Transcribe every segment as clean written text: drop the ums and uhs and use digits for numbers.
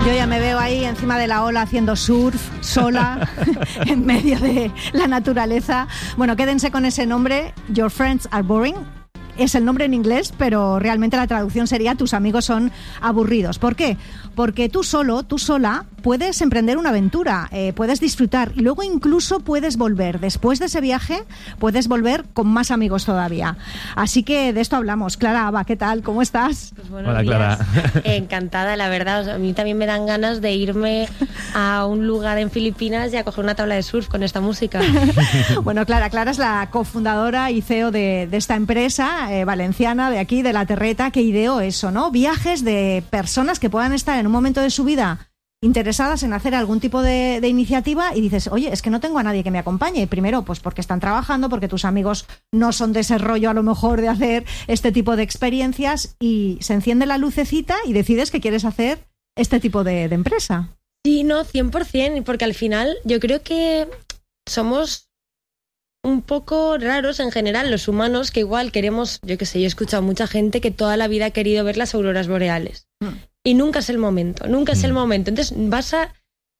Yo ya me veo ahí encima de la ola haciendo surf, sola, en medio de la naturaleza. Bueno, quédense con ese nombre, Your Friends Are Boring. Es el nombre en inglés, pero realmente la traducción sería tus amigos son aburridos. ¿Por qué? Porque tú solo, tú sola, puedes emprender una aventura, puedes disfrutar y luego incluso puedes volver. Después de ese viaje, puedes volver con más amigos todavía. Así que de esto hablamos. Clara Abba, ¿qué tal? ¿Cómo estás? Pues buenos días. Clara. Encantada, la verdad. O sea, a mí también me dan ganas de irme a un lugar en Filipinas y a coger una tabla de surf con esta música. Bueno, Clara es la cofundadora y CEO de esta empresa valenciana de aquí, de La Terreta, que ideó eso, ¿no? Viajes de personas que puedan estar en un momento de su vida interesadas en hacer algún tipo de iniciativa y dices, oye, es que no tengo a nadie que me acompañe. Primero, pues porque están trabajando, porque tus amigos no son de ese rollo a lo mejor de hacer este tipo de experiencias y se enciende la lucecita y decides que quieres hacer este tipo de empresa. Sí, no, 100%, porque al final yo creo que somos un poco raros en general los humanos, que igual queremos, yo qué sé, yo he escuchado a mucha gente que toda la vida ha querido ver las auroras boreales. Y nunca es el momento, Entonces vas a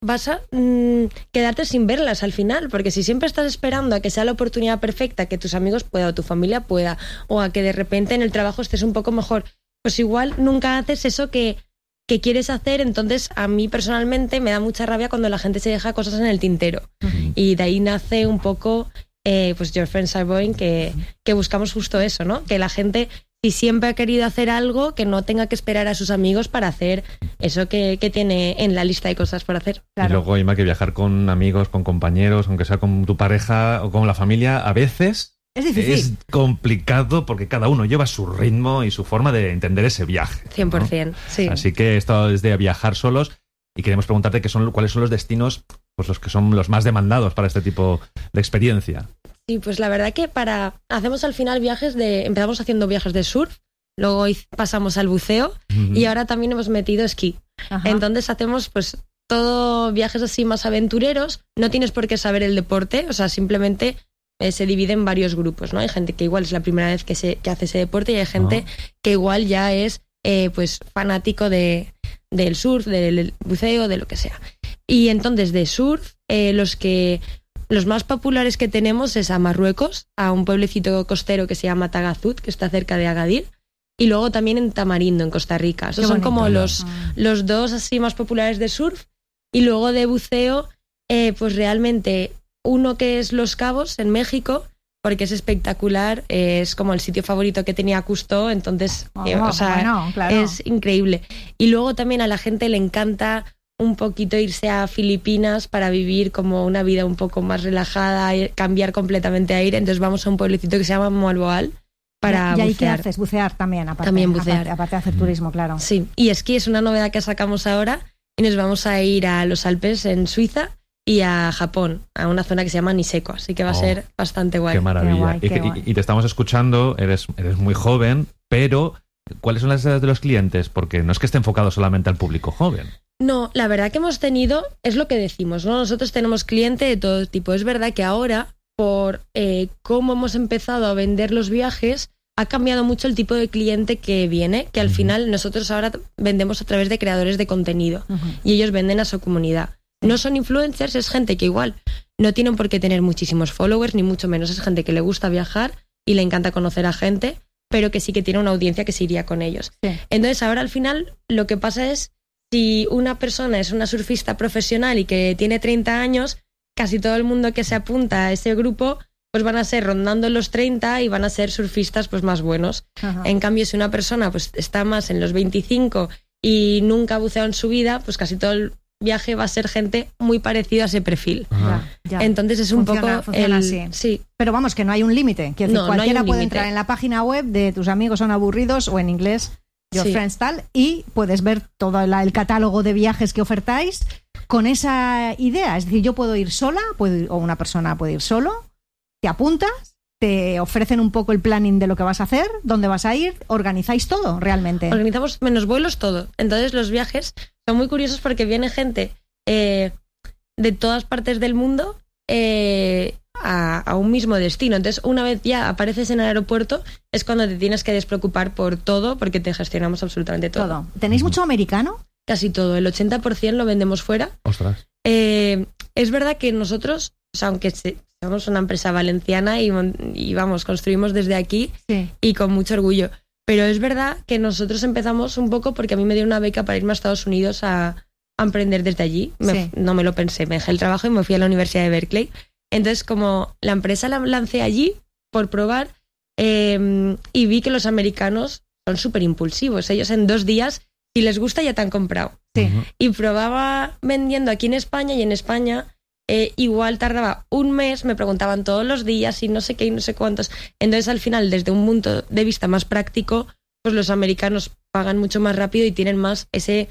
quedarte sin verlas al final, porque si siempre estás esperando a que sea la oportunidad perfecta, que tus amigos puedan o tu familia pueda, o a que de repente en el trabajo estés un poco mejor, pues igual nunca haces eso que quieres hacer. Entonces a mí personalmente me da mucha rabia cuando la gente se deja cosas en el tintero. Y de ahí nace un poco pues Your Friends Are Boring, que buscamos justo eso, ¿no? Que la gente, si siempre ha querido hacer algo, que no tenga que esperar a sus amigos para hacer eso que tiene en la lista de cosas por hacer. Claro. Y luego, Ima, que viajar con amigos, con compañeros, aunque sea con tu pareja o con la familia, a veces es difícil. Es complicado porque cada uno lleva su ritmo y su forma de entender ese viaje, 100%, ¿no? Sí. Así que esto es de viajar solos y queremos preguntarte cuáles son los destinos, pues los que son los más demandados para este tipo de experiencia. Sí, pues la verdad que hacemos al final empezamos haciendo viajes de surf, luego pasamos al buceo y ahora también hemos metido esquí. Ajá. Entonces hacemos pues todo viajes así más aventureros, no tienes por qué saber el deporte, o sea, simplemente se divide en varios grupos, ¿no? Hay gente que igual es la primera vez que hace ese deporte y hay gente que igual ya es pues fanático del surf, del buceo, de lo que sea. Y entonces de surf, los más populares que tenemos es a Marruecos, a un pueblecito costero que se llama Tagazut, que está cerca de Agadir, y luego también en Tamarindo, en Costa Rica. Esos son como los dos así más populares de surf. Y luego de buceo, pues realmente uno que es Los Cabos, en México, porque es espectacular, es como el sitio favorito que tenía Cousteau, entonces claro. Es increíble. Y luego también a la gente le encanta un poquito irse a Filipinas para vivir como una vida un poco más relajada, cambiar completamente aire. Entonces vamos a un pueblecito que se llama Moalboal para bucear. ¿Y ahí qué haces? Bucear también, aparte. También bucear. Aparte de hacer turismo, claro. Sí, y esquí es una novedad que sacamos ahora y nos vamos a ir a los Alpes en Suiza y a Japón, a una zona que se llama Niseko, así que va a ser bastante guay. Qué maravilla. Qué guay. Y te estamos escuchando, eres muy joven, pero ¿cuáles son las edades de los clientes? Porque no es que esté enfocado solamente al público joven. No, la verdad que hemos tenido, es lo que decimos, ¿no? Nosotros tenemos cliente de todo tipo. Es verdad que ahora, por cómo hemos empezado a vender los viajes, ha cambiado mucho el tipo de cliente que viene, que al final nosotros ahora vendemos a través de creadores de contenido y ellos venden a su comunidad. No son influencers, es gente que igual no tienen por qué tener muchísimos followers, ni mucho menos. Es gente que le gusta viajar y le encanta conocer a gente, pero que sí que tiene una audiencia que se iría con ellos. Sí. Entonces ahora al final lo que pasa es, si una persona es una surfista profesional y que tiene 30 años, casi todo el mundo que se apunta a ese grupo pues van a ser rondando los 30 y van a ser surfistas pues más buenos. Ajá. En cambio, si una persona pues está más en los 25 y nunca ha buceado en su vida, pues casi todo el viaje va a ser gente muy parecida a ese perfil. Ya. Entonces es funciona así. Sí. Pero vamos, que no hay un límite. Cualquiera puede entrar en la página web de Tus amigos son aburridos o en inglés Your Friends tal, y puedes ver todo el catálogo de viajes que ofertáis con esa idea. Es decir, yo puedo ir sola, o una persona puede ir solo, te apuntas, te ofrecen un poco el planning de lo que vas a hacer, dónde vas a ir, organizáis todo realmente. Organizamos menos vuelos, todo. Entonces los viajes son muy curiosos porque viene gente de todas partes del mundo a un mismo destino. Entonces, una vez ya apareces en el aeropuerto, es cuando te tienes que despreocupar por todo, porque te gestionamos absolutamente todo. ¿Tenéis mucho americano? casi todo. El 80% lo vendemos fuera. Ostras. Es verdad que nosotros, o sea, aunque somos una empresa valenciana y vamos, construimos desde aquí y con mucho orgullo. Pero es verdad que nosotros empezamos un poco porque a mí me dio una beca para irme a Estados Unidos a emprender desde allí. No me lo pensé, me dejé el trabajo y me fui a la Universidad de Berkeley. Entonces, como la empresa la lancé allí por probar y vi que los americanos son súper impulsivos. Ellos en 2 días, si les gusta, ya te han comprado. Y probaba vendiendo aquí en España, y en España igual tardaba un mes, me preguntaban todos los días y no sé qué y no sé cuántos. Entonces, al final, desde un punto de vista más práctico, pues los americanos pagan mucho más rápido y tienen más ese,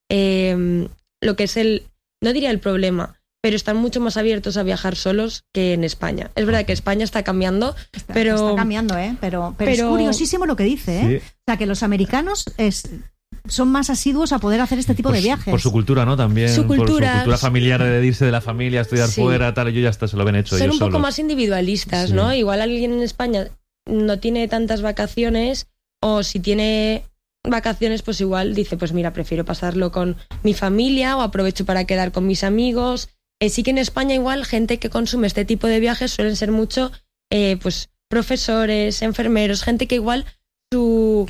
lo que es no diría el problema, pero están mucho más abiertos a viajar solos que en España. Es verdad que España está cambiando, pero... Está cambiando, pero es curiosísimo lo que dice, ¿eh? Sí. O sea, que los americanos son más asiduos a poder hacer este tipo de viajes. Por su cultura, ¿no? También. Su cultura, por su cultura familiar de irse de la familia, estudiar fuera, tal. Yo ya hasta se lo ven hecho. Son ellos un poco solos. más individualistas, ¿no? Igual alguien en España no tiene tantas vacaciones, o si tiene vacaciones, pues igual dice, pues mira, prefiero pasarlo con mi familia o aprovecho para quedar con mis amigos. Sí que en España igual gente que consume este tipo de viajes suelen ser mucho pues profesores, enfermeros, gente que igual su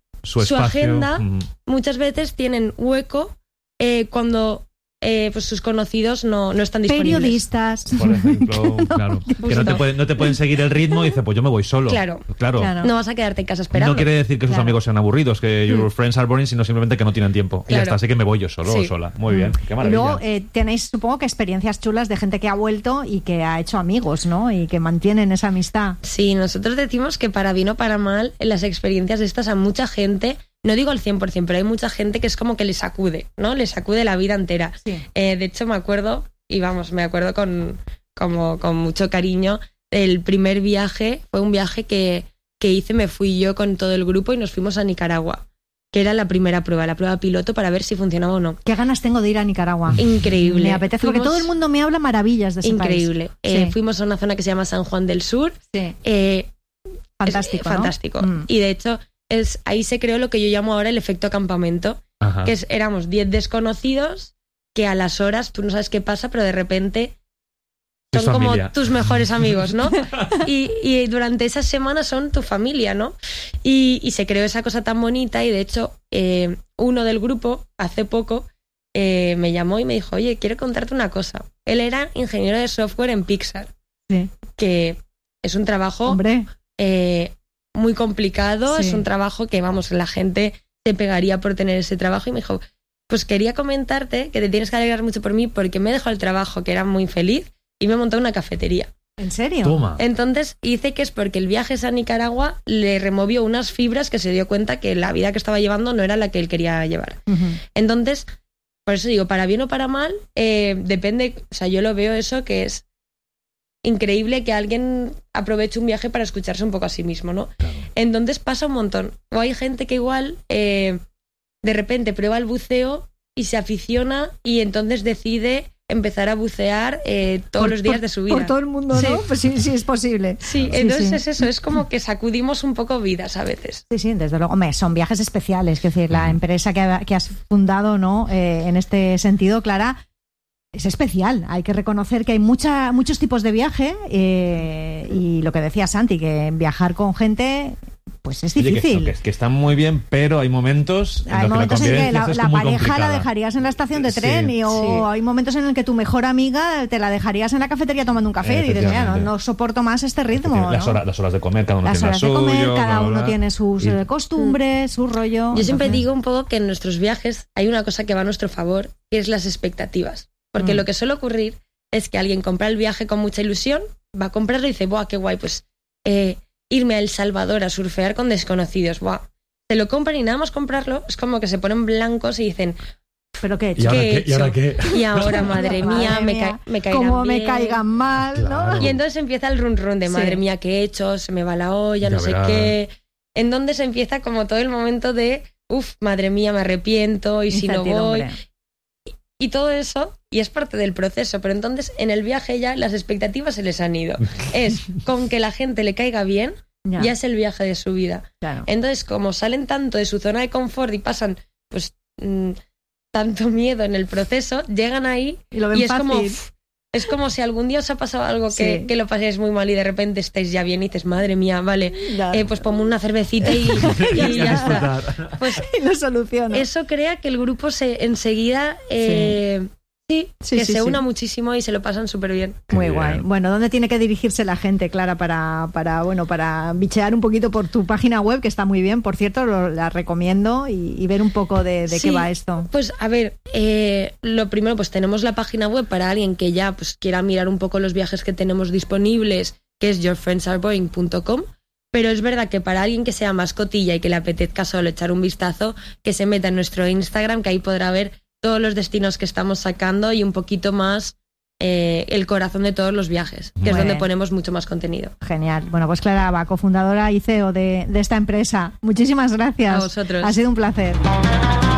agenda muchas veces tienen hueco cuando pues sus conocidos no están disponibles. Periodistas. Por ejemplo, claro. Que no te pueden seguir el ritmo y dice, pues yo me voy solo. Claro. No vas a quedarte en casa esperando. No quiere decir que sus amigos sean aburridos, que your friends are boring, sino simplemente que no tienen tiempo. Y ya está, así que me voy yo solo o sola. Muy bien, qué maravilla. Y luego tenéis, supongo que experiencias chulas de gente que ha vuelto y que ha hecho amigos, ¿no? Y que mantienen esa amistad. Sí, nosotros decimos que para bien o para mal, las experiencias de estas a mucha gente, no digo al 100%, pero hay mucha gente que es como que le sacude, ¿no? Le sacude la vida entera. Sí. De hecho, me acuerdo con mucho cariño, el primer viaje fue un viaje que hice, me fui yo con todo el grupo y nos fuimos a Nicaragua, que era la primera prueba, la prueba piloto para ver si funcionaba o no. Qué ganas tengo de ir a Nicaragua. Increíble. Me apetece, porque todo el mundo me habla maravillas de ese país. Increíble. Fuimos a una zona que se llama San Juan del Sur. Sí. Fantástico, ¿no? Fantástico. Y de hecho, ahí se creó lo que yo llamo ahora el efecto campamento, que éramos 10 desconocidos que a las horas tú no sabes qué pasa, pero de repente son como tus mejores amigos, ¿no? y durante esas semanas son tu familia, ¿no? Y se creó esa cosa tan bonita, y de hecho uno del grupo hace poco me llamó y me dijo, oye, quiero contarte una cosa. Él era ingeniero de software en Pixar, que es un trabajo muy complicado, es un trabajo que, vamos, la gente te pegaría por tener ese trabajo, y me dijo, pues quería comentarte que te tienes que alegrar mucho por mí, porque me dejó el trabajo, que era muy feliz, y me montó una cafetería. ¿En serio? Toma. Entonces dice que es porque el viaje a Nicaragua le removió unas fibras, que se dio cuenta que la vida que estaba llevando no era la que él quería llevar. Entonces, por eso digo, para bien o para mal, depende, o sea, yo lo veo eso, que es increíble que alguien aproveche un viaje para escucharse un poco a sí mismo, ¿no? Claro. Entonces pasa un montón. O hay gente que igual de repente prueba el buceo y se aficiona, y entonces decide empezar a bucear todos los días de su vida. Por todo el mundo, ¿no? Pues sí es posible. Sí, entonces es eso, es como que sacudimos un poco vidas a veces. Sí, desde luego. Hombre, son viajes especiales, es decir, la empresa que has fundado, ¿no? En este sentido, Clara, es especial. Hay que reconocer que hay muchos tipos de viaje, y lo que decía Santi, que viajar con gente pues es difícil. Oye, que están muy bien, pero hay momentos en los que la pareja la dejarías en la estación de tren, o hay momentos en el que tu mejor amiga te la dejarías en la cafetería tomando un café, y dices, mira, no soporto más este ritmo. Las horas de comer, cada uno tiene las suyo, horas de comer, cada uno tiene sus costumbres, su rollo. Yo siempre digo un poco que en nuestros viajes hay una cosa que va a nuestro favor, que es las expectativas. Porque lo que suele ocurrir es que alguien compra el viaje con mucha ilusión, va a comprarlo y dice, ¡buah, qué guay! Pues irme a El Salvador a surfear con desconocidos, ¡buah! Se lo compran, y nada más comprarlo es como que se ponen blancos y dicen, ¿pero qué he hecho? ¿Y ahora qué? Y ahora, madre mía, me caerán como bien. me caigan mal, Claro. ¿no? Y entonces empieza el run run de, madre mía, ¿qué he hecho? Se me va la olla, no sé qué. En donde se empieza como todo el momento de, madre mía, me arrepiento, y si no voy... Y todo eso, y es parte del proceso, pero entonces en el viaje ya las expectativas se les han ido. Es con que la gente le caiga bien, ya es el viaje de su vida. Claro. Entonces, como salen tanto de su zona de confort y pasan pues tanto miedo en el proceso, llegan ahí y lo ven es fácil. Es como si algún día os ha pasado algo que lo paséis muy mal y de repente estáis ya bien y dices, madre mía, vale, pues ponme una cervecita y ya está. Pues y lo soluciona. Eso crea que el grupo enseguida se una muchísimo y se lo pasan súper bien. Muy guay. Bueno, ¿dónde tiene que dirigirse la gente, Clara, para bichear un poquito por tu página web, que está muy bien, por cierto, la recomiendo, y ver un poco de qué va esto? Pues a ver, lo primero, pues tenemos la página web para alguien que ya pues quiera mirar un poco los viajes que tenemos disponibles, que es yourfriendsareboring.com. Pero es verdad que para alguien que sea más cotilla y que le apetezca solo echar un vistazo, que se meta en nuestro Instagram, que ahí podrá ver todos los destinos que estamos sacando y un poquito más el corazón de todos los viajes, que es donde ponemos mucho más contenido. Genial. Bueno, pues Clara Abba, cofundadora y CEO de esta empresa. Muchísimas gracias. A vosotros. Ha sido un placer.